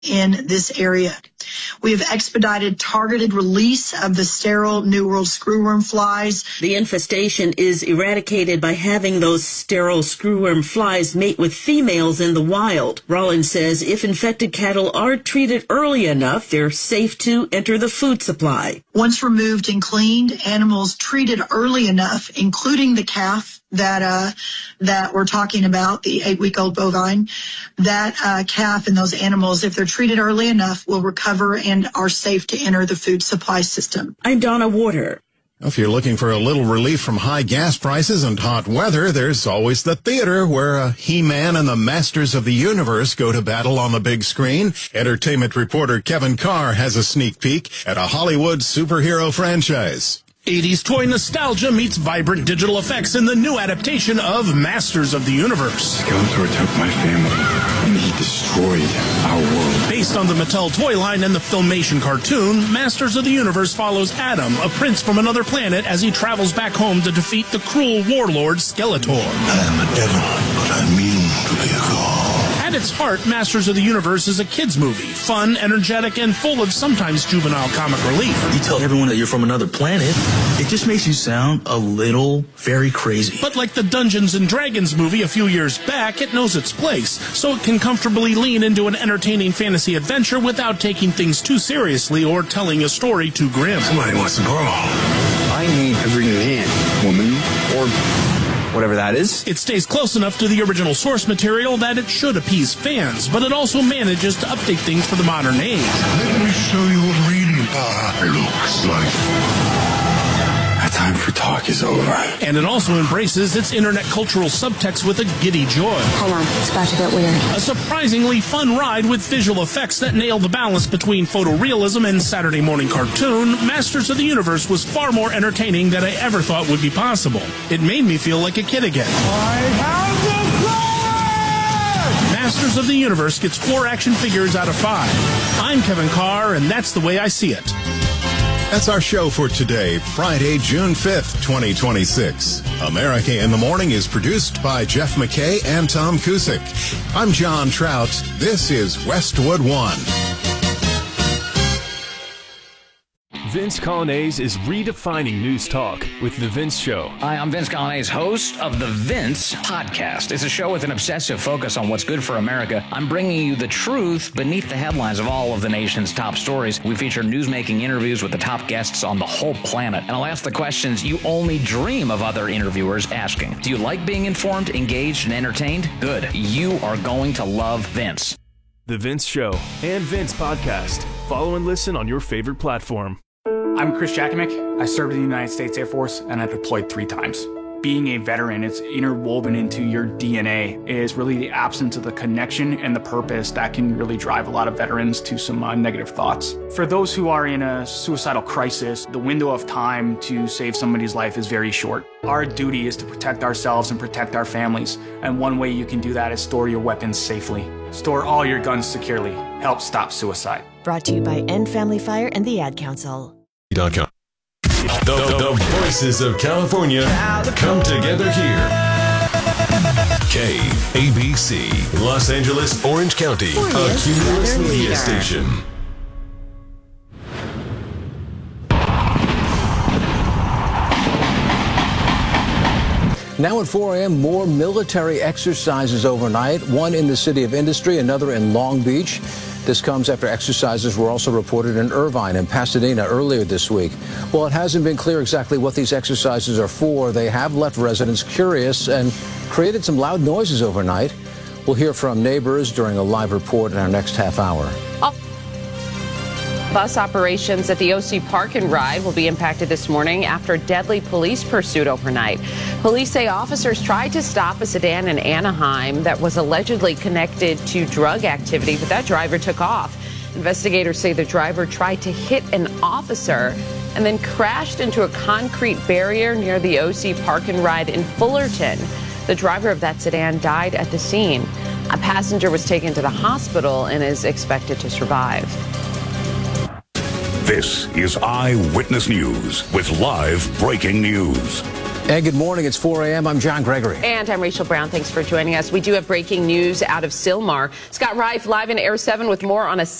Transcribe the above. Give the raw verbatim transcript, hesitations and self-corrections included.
in this area. We have expedited targeted release of the sterile New World screwworm flies. The infestation is eradicated by having those sterile screwworm flies mate with females in the wild. Rollins says if infected cattle are treated early enough, they're safe to enter the food supply. Once removed and cleaned, animals treated early enough, including the calf that uh, that we're talking about, the eight-week-old bovine, that uh, calf and those animals, if they're treated early enough, will recover and are safe to enter the food supply system. I'm Donna Warder. If you're looking for a little relief from high gas prices and hot weather, there's always the theater where uh, He-Man and the Masters of the Universe go to battle on the big screen. Entertainment reporter Kevin Carr has a sneak peek at a Hollywood superhero franchise. eighties toy nostalgia meets vibrant digital effects in the new adaptation of Masters of the Universe. Skeletor took my family, and he destroyed our world. Based on the Mattel toy line and the Filmation cartoon, Masters of the Universe follows Adam, a prince from another planet, as he travels back home to defeat the cruel warlord Skeletor. I am a devil, but I mean to be a god. At its heart, Masters of the Universe is a kids' movie, fun, energetic, and full of sometimes juvenile comic relief. You tell everyone that you're from another planet, it just makes you sound a little very crazy. But like the Dungeons and Dragons movie a few years back, it knows its place, so it can comfortably lean into an entertaining fantasy adventure without taking things too seriously or telling a story too grim. Somebody wants to grow. I need every man, woman, or whatever that is. It stays close enough to the original source material that it should appease fans, but it also manages to update things for the modern age. Let me show you what reading power looks like. Our time for talk is over. And it also embraces its internet cultural subtext with a giddy joy. Hold on, it's about to get weird. A surprisingly fun ride with visual effects that nail the balance between photorealism and Saturday morning cartoon. Masters of the Universe was far more entertaining than I ever thought would be possible. It made me feel like a kid again. I have the Masters of the Universe gets four action figures out of five. I'm Kevin Carr, and that's the way I see it. That's our show for today, Friday, June fifth, twenty twenty-six. America in the Morning is produced by Jeff McKay and Tom Cusick. I'm John Trout. This is Westwood One. Vince Coglianese is redefining news talk with The Vince Show. Hi, I'm Vince Coglianese, host of The Vince Podcast. It's a show with an obsessive focus on what's good for America. I'm bringing you the truth beneath the headlines of all of the nation's top stories. We feature newsmaking interviews with the top guests on the whole planet. And I'll ask the questions you only dream of other interviewers asking. Do you like being informed, engaged, and entertained? Good. You are going to love Vince. The Vince Show and Vince Podcast. Follow and listen on your favorite platform. I'm Chris Jakimick. I served in the United States Air Force and I deployed three times. Being a veteran, it's interwoven into your D N A, is really the absence of the connection and the purpose that can really drive a lot of veterans to some uh, negative thoughts. For those who are in a suicidal crisis, the window of time to save somebody's life is very short. Our duty is to protect ourselves and protect our families, and one way you can do that is store your weapons safely. Store all your guns securely. Help stop suicide. Brought to you by End Family Fire and the Ad Council. The, the, the voices of California come together here. K A B C, Los Angeles, Orange County, a Cumulus media station. Now at four a.m., more military exercises overnight, one in the City of Industry, another in Long Beach. This comes after exercises were also reported in Irvine and Pasadena earlier this week. While it hasn't been clear exactly what these exercises are for, they have left residents curious and created some loud noises overnight. We'll hear from neighbors during a live report in our next half hour. Bus operations at the O C Park and Ride will be impacted this morning after deadly police pursuit overnight. Police say officers tried to stop a sedan in Anaheim that was allegedly connected to drug activity, but that driver took off. Investigators say the driver tried to hit an officer and then crashed into a concrete barrier near the O C Park and Ride in Fullerton. The driver of that sedan died at the scene. A passenger was taken to the hospital and is expected to survive. This is Eyewitness News with live breaking news. And good morning. It's four a.m. I'm John Gregory. And I'm Rachel Brown. Thanks for joining us. We do have breaking news out of Sylmar. Scott Reif live in Air seven with more on a